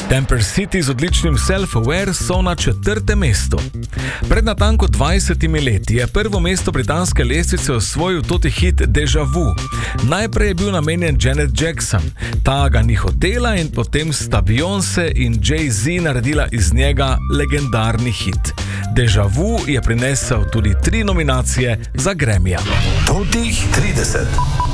Temper City z odličnim Self-Aware so na 4. mestu. Pred natanko 20 leti je prvo mesto britanske lestvice osvojil toti hit Deja Vu. Najprej je bil namenjen Janet Jackson, ta ga ni hotela in potem sta Beyoncé in Jay-Z naredila iz njega legendarni hit. Deja Vu je prinesel tudi 3 nominacije za Grammyja. Toti 30.